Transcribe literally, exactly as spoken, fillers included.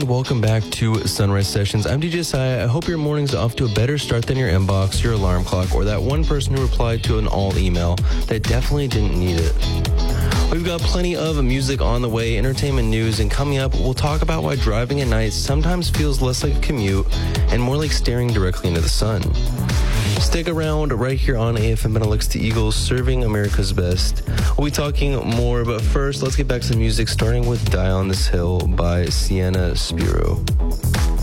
welcome back to Sunrise Sessions. I'm D J Saya. I hope your morning's off to a better start than your inbox, your alarm clock, or that one person who replied to an all email that definitely didn't need it. We've got plenty of music on the way, entertainment news, and coming up, we'll talk about why driving at night sometimes feels less like a commute and more like staring directly into the sun. Stick around right here on A F M Benelux to Eagles, serving America's best. We'll be talking more, but first, let's get back to the music, starting with Die on This Hill by Sienna Spiro.